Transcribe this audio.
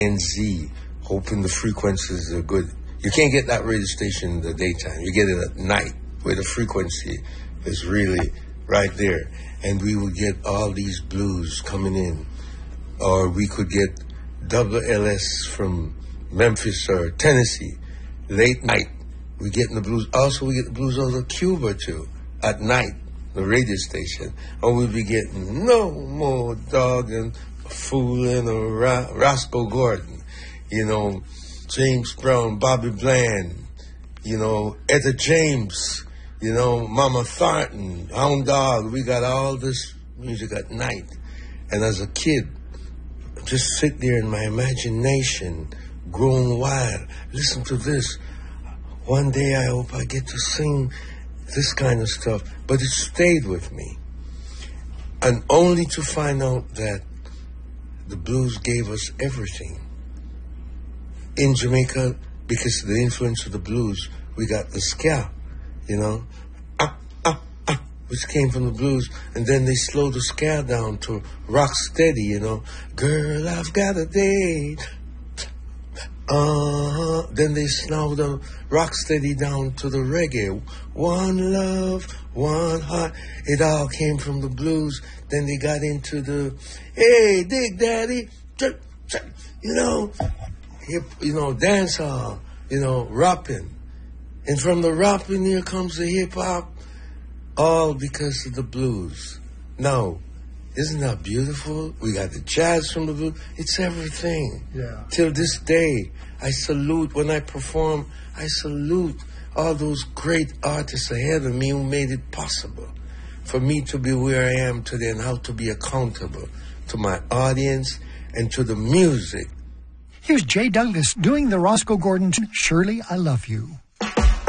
Z, hoping the frequencies are good. You can't get that radio station in the daytime. You get it at night, where the frequency is really right there. And we would get all these blues coming in. Or we could get WLS from Memphis or Tennessee, late night. We get in the blues. Also, we get the blues out of Cuba, too, at night, the radio station. Or we'd be getting No More Dogging, Fooling, or Roscoe Gordon, James Brown, Bobby Bland, Etta James, Mama Thornton, Hound Dog. We got all this music at night. And as a kid, just sit there in my imagination, growing wild. Listen to this. One day I hope I get to sing this kind of stuff. But it stayed with me. And only to find out that the blues gave us everything. In Jamaica, because of the influence of the blues, we got the ska, which came from the blues. And then they slowed the ska down to rock steady, Girl, I've got a date. Then they slowed the rock steady down to the reggae. One love, one heart. It all came from the blues. Then they got into the, hey, Dig Daddy, hip, dance hall, rapping. And from the rapping, here comes the hip hop, all because of the blues. Now, isn't that beautiful? We got the jazz from the blues. It's everything. Yeah. Till this day, I salute, when I perform, I salute all those great artists ahead of me who made it possible for me to be where I am today and how to be accountable to my audience and to the music. Here's Jay Douglas doing the Roscoe Gordon, Surely I Love You.